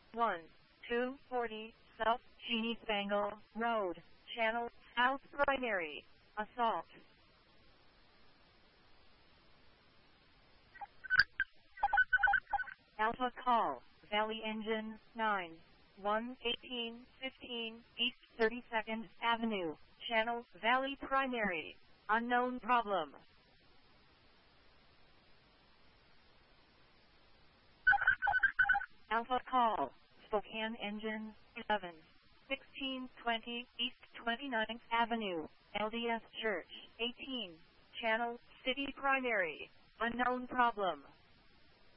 1240 South Genesbangle Road, Channel South Primary. Assault. Alpha call, Valley Engine 9, 11815 East 32nd Avenue, Channel Valley Primary. Unknown problem. Alpha call, Spokane Engine 11, 1620 East 29th Avenue, LDS Church 18, Channel City Primary. Unknown problem.